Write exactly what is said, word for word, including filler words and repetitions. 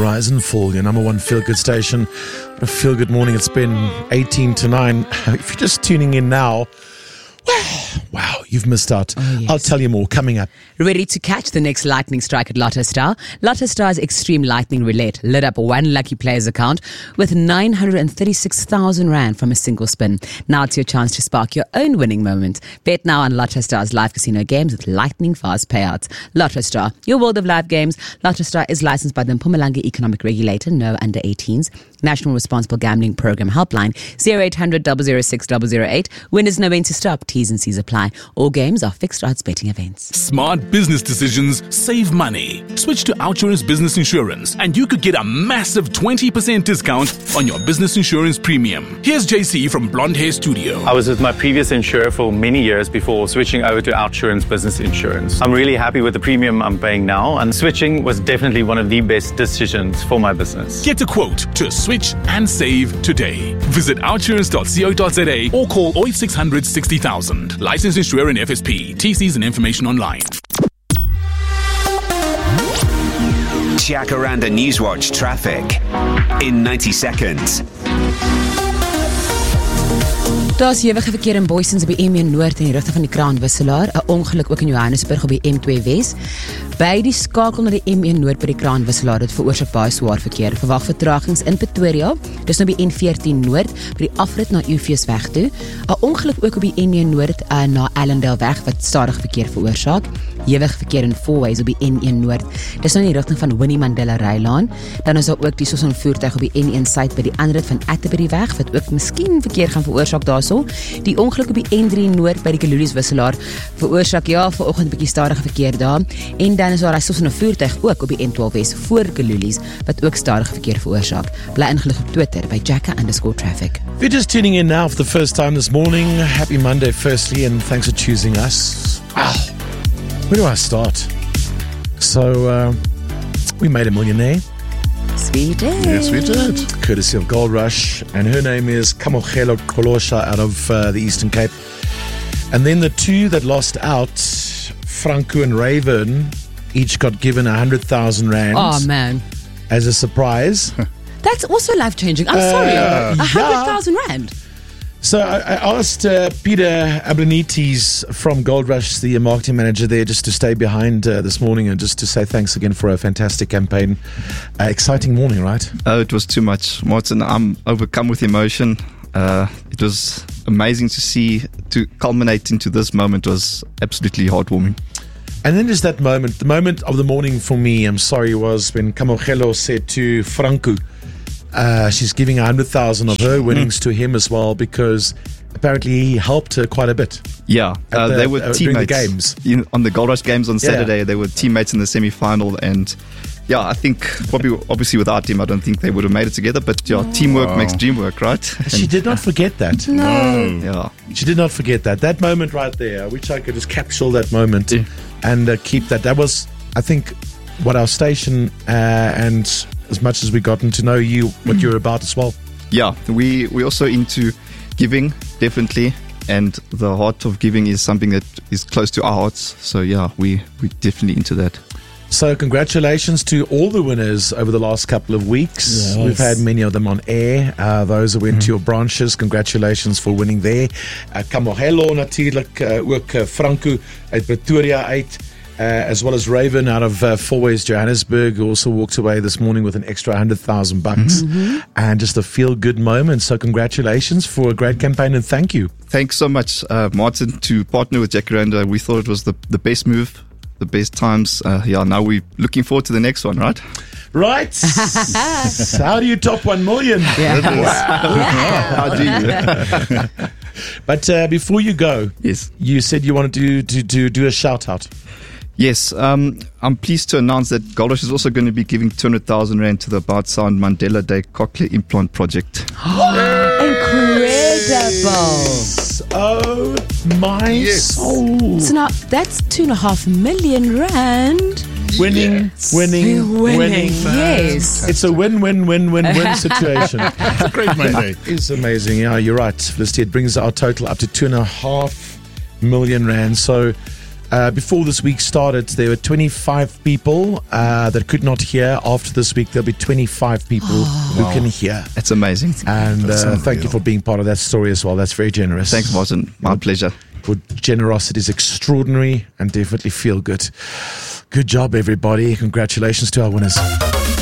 Rise and Fall, your number one feel-good station. What a feel-good morning. It's been eighteen to nine. If you're just tuning in now, wow, you've missed out. Oh, yes. I'll tell you more coming up. Ready to catch the next lightning strike at Lotto Star? Lotto Star's Extreme Lightning Roulette lit up one lucky player's account with nine hundred thirty-six thousand rand from a single spin. Now it's your chance to spark your own winning moment. Bet now on Lotto Star's live casino games with lightning fast payouts. Lotto Star, your world of live games. Lotto Star is licensed by the Mpumalanga Economic Regulator, no under eighteens. National Responsible Gambling Program Helpline, zero eight hundred, double oh six, double oh eight. Winners know when to stop. T's and C's apply. All games are fixed odds betting events. Smart business decisions save money. Switch to OUTsurance Business Insurance and you could get a massive twenty percent discount on your business insurance premium. Here's J C from Blonde Hair Studio. I was with my previous insurer for many years before switching over to OUTsurance Business Insurance. I'm really happy with the premium I'm paying now, and switching was definitely one of the best decisions for my business. Get a quote to switch and save today. Visit outsurance dot co dot za or call oh eight six hundred, sixty thousand. Licensed insurer and F S P. T Cs and information online. Jacaranda Newswatch traffic in ninety seconds. Daar is hewige verkeer in Boysens op die M een Noord in die rigting van die Kraanwisselaar, 'n ongeluk ook in Johannesburg op die M twee Wes. By die skakel na die M een Noord by die Kraanwisselaar, dit veroorsaak baie swaar verkeer. Verwag vertragings in Pretoria, dis nou by N veertien Noord by die afrit na Uwfeesweg toe. 'n Ongeluk ook op die N een Noord uh, na Allendale weg wat stadige verkeer veroorsaak. Hewige verkeer in Fourways op die N een Noord. Dis nou in die rigting van Winnie Mandela Rylaan. Dan is daar ook die soos 'n voertuig op die N een Suid by die aanrit van Atterbury weg wat ook miskien verkeer gaan veroorsaak daarso. Die ongeluk op die N drie Noord by die Kalulies wisselaar veroorsaak ja vanoggend 'n bietjie stadige verkeer daar. En dan is daar hy soos 'n voertuig ook op die N twaalf Wes voor Kalulies wat ook stadige verkeer veroorsaak. Bly ingelig op Twitter by Jacka underscore traffic. If you're just tuning in now for the first time this morning, happy Monday firstly, and thanks for choosing us. Wow. Where do I start? So, uh, we made a millionaire. We did. Yes, we did. Courtesy of Gold Rush. And her name is Kamokhelo Kolosha out of uh, the Eastern Cape. And then the two that lost out, Franco and Raven, each got given one hundred thousand rand. Oh, man. As a surprise. That's also life-changing. I'm Uh, sorry. yeah. one hundred thousand rand. So I, I asked uh, Peter Abranites from Gold Rush, the marketing manager there, just to stay behind uh, this morning and just to say thanks again for a fantastic campaign. Uh, exciting morning, right? Oh, it was too much. Martin, I'm overcome with emotion. Uh, it was amazing to see, to culminate into this moment was absolutely heartwarming. And then there's that moment, the moment of the morning for me, I'm sorry, was when Kamokhelo said to Franco, Uh, she's giving one hundred thousand of her winnings to him as well, because apparently he helped her quite a bit. Yeah, uh, the, they were uh, teammates. The games. In, on the Gold Rush games on Saturday, Yeah. they were teammates in the semi-final, and yeah, I think probably obviously without him, I don't think they would have made it together. But yeah, teamwork Wow. makes dream work, right? She did not forget that. No. Yeah, She did not forget that. That moment right there, I wish I could just capture that moment Yeah. and uh, keep that. That was, I think, what our station uh, and as much as we've gotten to know you, what you're about as well. yeah. We we also into giving definitely, and the heart of giving is something that is close to our hearts. So yeah, we we definitely into that. So congratulations to all the winners over the last couple of weeks. Yes. We've had many of them on air. Uh, those who went mm-hmm. to your branches, congratulations for winning there. Uh, Kamokhelo natuurlijk, uh, ook uh, Franco uit Pretoria uit. Uh, as well as Raven out of uh, Fourways Johannesburg, who also walked away this morning with an extra one hundred thousand bucks. Mm-hmm. And just a feel-good moment. So congratulations for a great campaign, and thank you. Thanks so much, uh, Martin, to partner with Jacaranda. We thought it was the, the best move, the best times. Uh, yeah, now we're looking forward to the next one, right? Right. So how do you top one million? Yeah. How do you? But uh, before you go, Yes. you said you wanted to, to, to do a shout-out. Yes, um, I'm pleased to announce that Gold Rush is also going to be giving two hundred thousand rand to the About Sound Mandela Day Cochlear Implant Project. Incredible. Oh my Yes. soul. So now that's two and a half million rand. Winning, winning, winning, Winning, yes. It's a win-win-win-win-win situation. It's a great Monday. It's amazing. Yeah, you're right, Felicity. It brings our total up to two and a half million rand. So Uh, before this week started, there were twenty-five people uh, that could not hear. After this week, there'll be twenty-five people oh, who wow. can hear. That's amazing. And uh, thank you for being part of that story as well. That's very generous. Thanks, Martin. My your, pleasure. Your generosity is extraordinary and definitely feel good. Good job, everybody. Congratulations to our winners.